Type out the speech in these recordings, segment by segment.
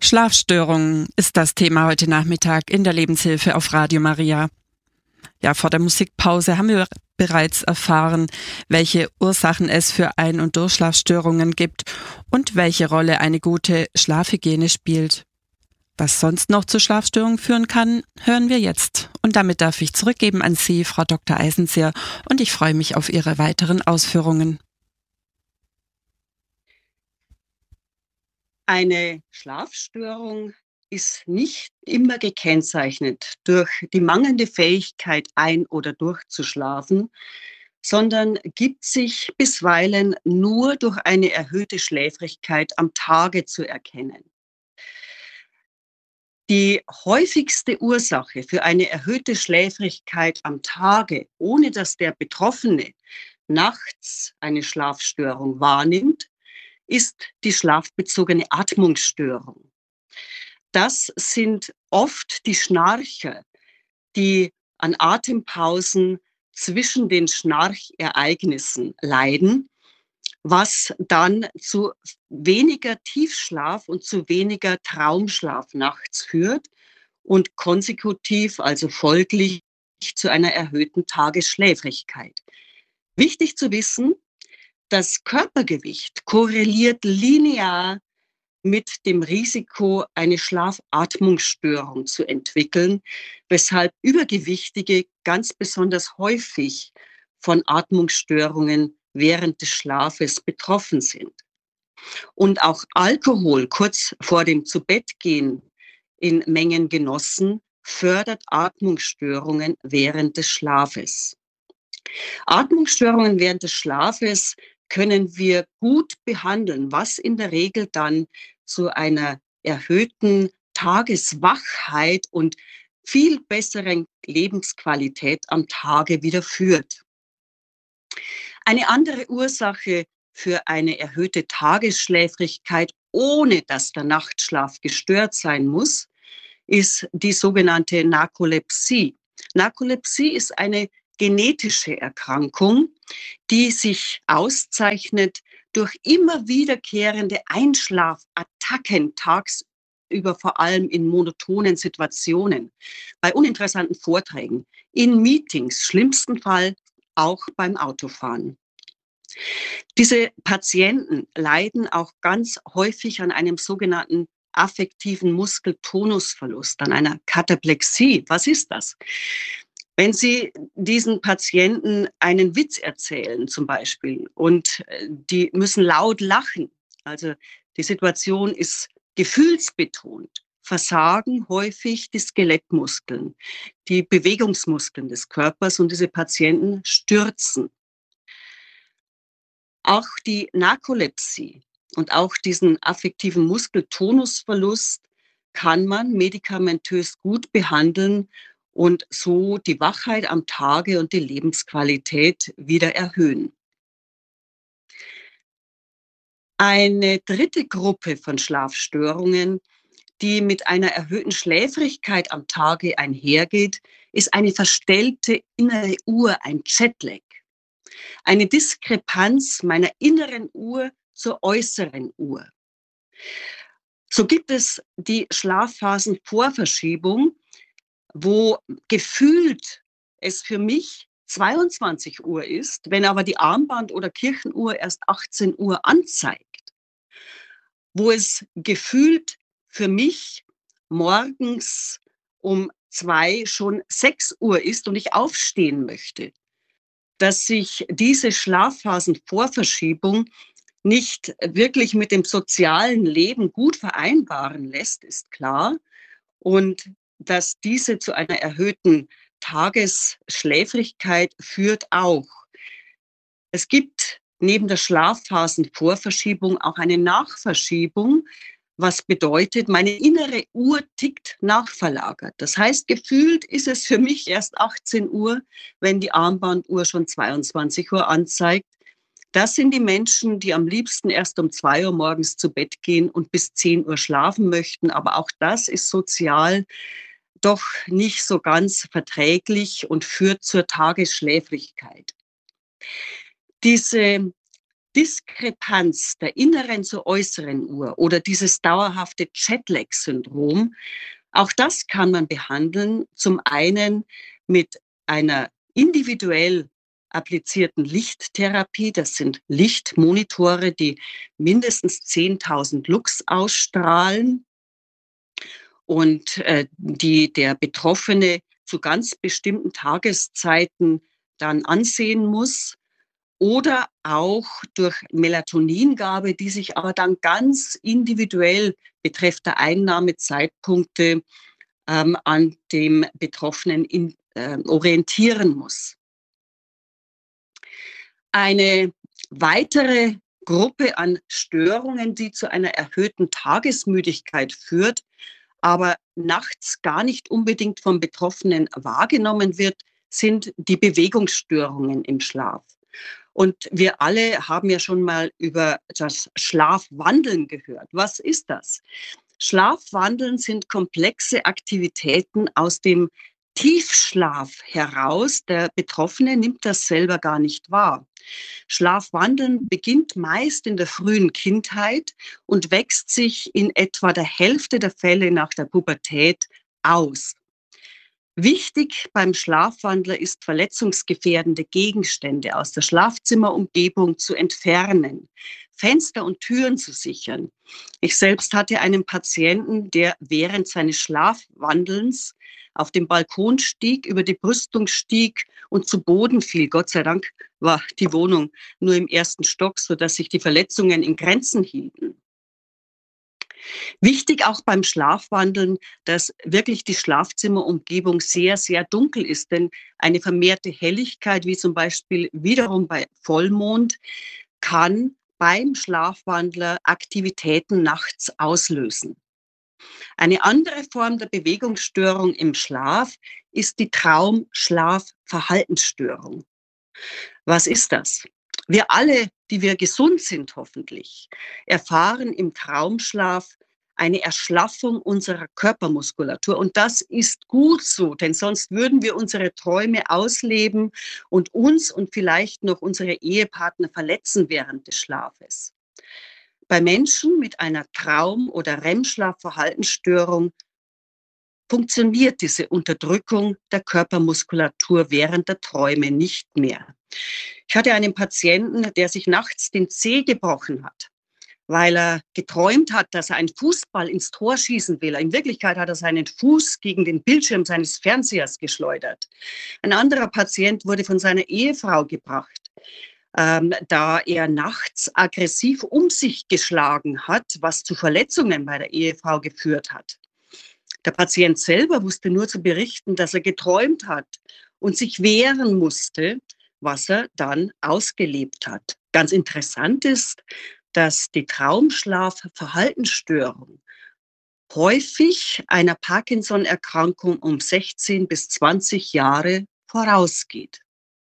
Schlafstörungen ist das Thema heute Nachmittag in der Lebenshilfe auf Radio Maria. Ja, vor der Musikpause haben wir bereits erfahren, welche Ursachen es für Ein- und Durchschlafstörungen gibt und welche Rolle eine gute Schlafhygiene spielt. Was sonst noch zu Schlafstörungen führen kann, hören wir jetzt. Und damit darf ich zurückgeben an Sie, Frau Dr. Eisenseer, und ich freue mich auf Ihre weiteren Ausführungen. Eine Schlafstörung ist nicht immer gekennzeichnet durch die mangelnde Fähigkeit, ein- oder durchzuschlafen, sondern gibt sich bisweilen nur durch eine erhöhte Schläfrigkeit am Tage zu erkennen. Die häufigste Ursache für eine erhöhte Schläfrigkeit am Tage, ohne dass der Betroffene nachts eine Schlafstörung wahrnimmt, ist die schlafbezogene Atmungsstörung. Das sind oft die Schnarcher, die an Atempausen zwischen den Schnarchereignissen leiden, was dann zu weniger Tiefschlaf und zu weniger Traumschlaf nachts führt und konsekutiv, also folglich, zu einer erhöhten Tagesschläfrigkeit. Wichtig zu wissen, das Körpergewicht korreliert linear mit dem Risiko, eine Schlafatmungsstörung zu entwickeln, weshalb Übergewichtige ganz besonders häufig von Atmungsstörungen während des Schlafes betroffen sind. Und auch Alkohol kurz vor dem Zubettgehen in Mengen genossen fördert Atmungsstörungen während des Schlafes. Atmungsstörungen während des Schlafes können wir gut behandeln, was in der Regel dann zu einer erhöhten Tageswachheit und viel besseren Lebensqualität am Tage wieder führt. Eine andere Ursache für eine erhöhte Tagesschläfrigkeit, ohne dass der Nachtschlaf gestört sein muss, ist die sogenannte Narkolepsie. Narkolepsie ist eine genetische Erkrankung, die sich auszeichnet durch immer wiederkehrende Einschlafattacken tagsüber, vor allem in monotonen Situationen, bei uninteressanten Vorträgen, in Meetings, schlimmsten Fall auch beim Autofahren. Diese Patienten leiden auch ganz häufig an einem sogenannten affektiven Muskeltonusverlust, an einer Kataplexie. Was ist das? Wenn Sie diesen Patienten einen Witz erzählen zum Beispiel und die müssen laut lachen, also die Situation ist gefühlsbetont, versagen häufig die Skelettmuskeln, die Bewegungsmuskeln des Körpers und diese Patienten stürzen. Auch die Narkolepsie und auch diesen affektiven Muskeltonusverlust kann man medikamentös gut behandeln und so die Wachheit am Tage und die Lebensqualität wieder erhöhen. Eine dritte Gruppe von Schlafstörungen, die mit einer erhöhten Schläfrigkeit am Tage einhergeht, ist eine verstellte innere Uhr, ein Jetlag. Eine Diskrepanz meiner inneren Uhr zur äußeren Uhr. So gibt es die Schlafphasenvorverschiebung, wo gefühlt es für mich 22 Uhr ist, wenn aber die Armband- oder Kirchenuhr erst 18 Uhr anzeigt. Wo es gefühlt für mich morgens um 2 schon 6 Uhr ist und ich aufstehen möchte. Dass sich diese Schlafphasenvorverschiebung nicht wirklich mit dem sozialen Leben gut vereinbaren lässt, ist klar. Und dass diese zu einer erhöhten Tagesschläfrigkeit führt auch. Es gibt neben der Schlafphasenvorverschiebung auch eine Nachverschiebung, was bedeutet, meine innere Uhr tickt nachverlagert. Das heißt, gefühlt ist es für mich erst 18 Uhr, wenn die Armbanduhr schon 22 Uhr anzeigt. Das sind die Menschen, die am liebsten erst um 2 Uhr morgens zu Bett gehen und bis 10 Uhr schlafen möchten. Aber auch das ist sozial doch nicht so ganz verträglich und führt zur Tagesschläfrigkeit. Diese Diskrepanz der inneren zur äußeren Uhr oder dieses dauerhafte Jetlag-Syndrom, auch das kann man behandeln. Zum einen mit einer individuell applizierten Lichttherapie. Das sind Lichtmonitore, die mindestens 10.000 Lux ausstrahlen und die der Betroffene zu ganz bestimmten Tageszeiten dann ansehen muss. Oder auch durch Melatoningabe, die sich aber dann ganz individuell betreffend der Einnahmezeitpunkte an dem Betroffenen orientieren muss. Eine weitere Gruppe an Störungen, die zu einer erhöhten Tagesmüdigkeit führt, aber nachts gar nicht unbedingt vom Betroffenen wahrgenommen wird, sind die Bewegungsstörungen im Schlaf. Und wir alle haben ja schon mal über das Schlafwandeln gehört. Was ist das? Schlafwandeln sind komplexe Aktivitäten aus dem Tiefschlaf heraus. Der Betroffene nimmt das selber gar nicht wahr. Schlafwandeln beginnt meist in der frühen Kindheit und wächst sich in etwa der Hälfte der Fälle nach der Pubertät aus. Wichtig beim Schlafwandler ist, verletzungsgefährdende Gegenstände aus der Schlafzimmerumgebung zu entfernen, Fenster und Türen zu sichern. Ich selbst hatte einen Patienten, der während seines Schlafwandelns auf dem Balkon stieg, über die Brüstung stieg und zu Boden fiel. Gott sei Dank war die Wohnung nur im ersten Stock, sodass sich die Verletzungen in Grenzen hielten. Wichtig auch beim Schlafwandeln, dass wirklich die Schlafzimmerumgebung sehr, sehr dunkel ist, denn eine vermehrte Helligkeit, wie zum Beispiel wiederum bei Vollmond, kann beim Schlafwandler Aktivitäten nachts auslösen. Eine andere Form der Bewegungsstörung im Schlaf ist die Traum-Schlaf-Verhaltensstörung. Was ist das? Wir alle, die wir gesund sind hoffentlich, erfahren im Traumschlaf eine Erschlaffung unserer Körpermuskulatur. Und das ist gut so, denn sonst würden wir unsere Träume ausleben und uns und vielleicht noch unsere Ehepartner verletzen während des Schlafes. Bei Menschen mit einer Traum- oder REM-Schlafverhaltensstörung funktioniert diese Unterdrückung der Körpermuskulatur während der Träume nicht mehr. Ich hatte einen Patienten, der sich nachts den Zeh gebrochen hat, weil er geträumt hat, dass er einen Fußball ins Tor schießen will. In Wirklichkeit hat er seinen Fuß gegen den Bildschirm seines Fernsehers geschleudert. Ein anderer Patient wurde von seiner Ehefrau gebracht, da er nachts aggressiv um sich geschlagen hat, was zu Verletzungen bei der Ehefrau geführt hat. Der Patient selber wusste nur zu berichten, dass er geträumt hat und sich wehren musste, was er dann ausgelebt hat. Ganz interessant ist, dass die Traumschlaf-Verhaltensstörung häufig einer Parkinson-Erkrankung um 16 bis 20 Jahre vorausgeht.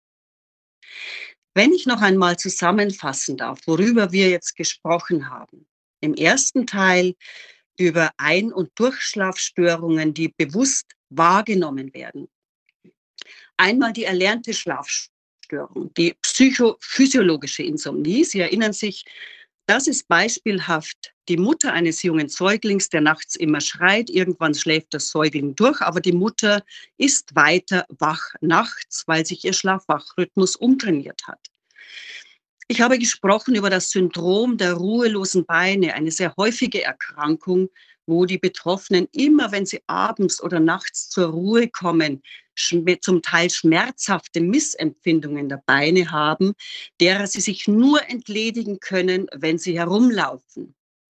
Wenn ich noch einmal zusammenfassen darf, worüber wir jetzt gesprochen haben. Im ersten Teil über Ein- und Durchschlafstörungen, die bewusst wahrgenommen werden. Einmal die erlernte Schlafstörung, die psychophysiologische Insomnie. Sie erinnern sich, das ist beispielhaft die Mutter eines jungen Säuglings, der nachts immer schreit. Irgendwann schläft das Säugling durch, aber die Mutter ist weiter wach nachts, weil sich ihr Schlaf-Wach-Rhythmus umtrainiert hat. Ich habe gesprochen über das Syndrom der ruhelosen Beine, eine sehr häufige Erkrankung, wo die Betroffenen immer, wenn sie abends oder nachts zur Ruhe kommen, zum Teil schmerzhafte Missempfindungen der Beine haben, derer sie sich nur entledigen können, wenn sie herumlaufen.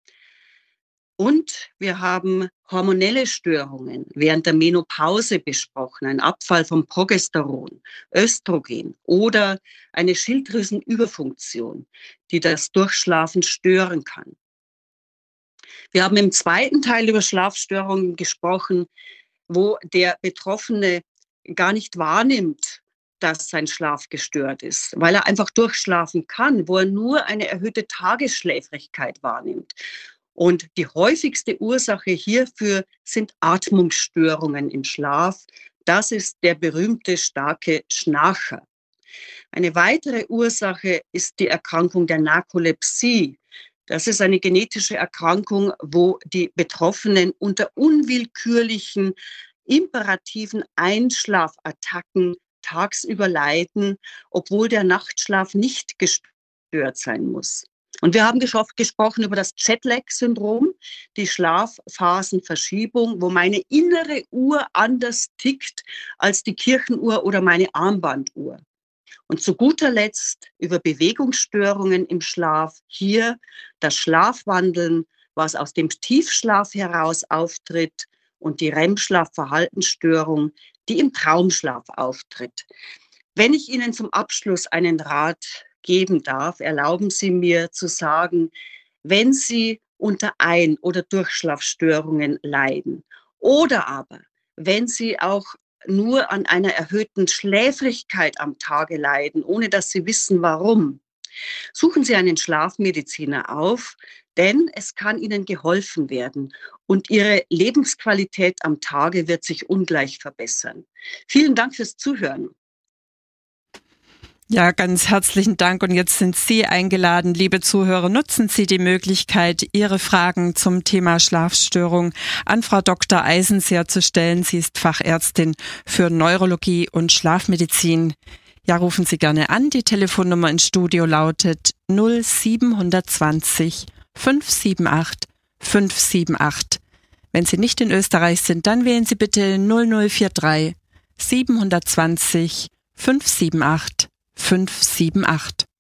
Und wir haben hormonelle Störungen während der Menopause besprochen, ein Abfall von Progesteron, Östrogen oder eine Schilddrüsenüberfunktion, die das Durchschlafen stören kann. Wir haben im zweiten Teil über Schlafstörungen gesprochen, wo der Betroffene gar nicht wahrnimmt, dass sein Schlaf gestört ist, weil er einfach durchschlafen kann, wo er nur eine erhöhte Tagesschläfrigkeit wahrnimmt. Und die häufigste Ursache hierfür sind Atmungsstörungen im Schlaf. Das ist der berühmte starke Schnarcher. Eine weitere Ursache ist die Erkrankung der Narkolepsie. Das ist eine genetische Erkrankung, wo die Betroffenen unter unwillkürlichen, imperativen Einschlafattacken tagsüber leiden, obwohl der Nachtschlaf nicht gestört sein muss. Und wir haben gesprochen über das Jetlag-Syndrom, die Schlafphasenverschiebung, wo meine innere Uhr anders tickt als die Kirchenuhr oder meine Armbanduhr. Und zu guter Letzt über Bewegungsstörungen im Schlaf. Hier das Schlafwandeln, was aus dem Tiefschlaf heraus auftritt, und die REM-Schlafverhaltensstörung, die im Traumschlaf auftritt. Wenn ich Ihnen zum Abschluss einen Rat geben darf, erlauben Sie mir zu sagen, wenn Sie unter Ein- oder Durchschlafstörungen leiden oder aber wenn Sie auch nur an einer erhöhten Schläfrigkeit am Tage leiden, ohne dass Sie wissen, warum, suchen Sie einen Schlafmediziner auf, denn es kann Ihnen geholfen werden und Ihre Lebensqualität am Tage wird sich ungleich verbessern. Vielen Dank fürs Zuhören. Ja, ganz herzlichen Dank. Und jetzt sind Sie eingeladen, liebe Zuhörer, nutzen Sie die Möglichkeit, Ihre Fragen zum Thema Schlafstörung an Frau Dr. Eisenseer zu stellen. Sie ist Fachärztin für Neurologie und Schlafmedizin. Ja, rufen Sie gerne an. Die Telefonnummer ins Studio lautet 0720 578 578. Wenn Sie nicht in Österreich sind, dann wählen Sie bitte 0043 720 578 578.